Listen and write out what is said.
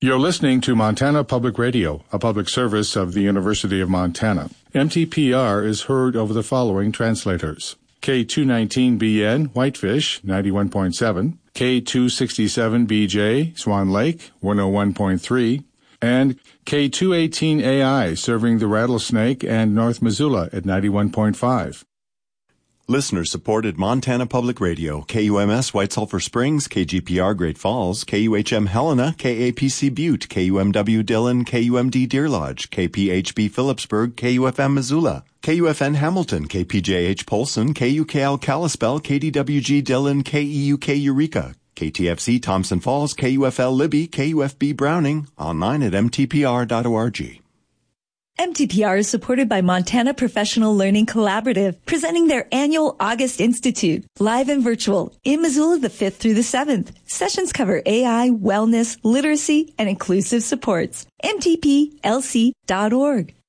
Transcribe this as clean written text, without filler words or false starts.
You're listening to Montana Public Radio, a public service of the University of Montana. MTPR is heard over the following translators. K219BN, Whitefish, 91.7, K267BJ, Swan Lake, 101.3, and K218AI, serving the Rattlesnake and North Missoula at 91.5. Listener-supported Montana Public Radio, KUMS White Sulphur Springs, KGPR Great Falls, KUHM Helena, KAPC Butte, KUMW Dillon, KUMD Deer Lodge, KPHB Phillipsburg, KUFM Missoula, KUFN Hamilton, KPJH Polson, KUKL Kalispell, KDWG Dillon, KEUK Eureka, KTFC Thompson Falls, KUFL Libby, KUFB Browning, online at mtpr.org. MTPR is supported by Montana Professional Learning Collaborative, presenting their annual August Institute, live and virtual, in Missoula the 5th through the 7th. Sessions cover AI, wellness, literacy, and inclusive supports. mtplc.org.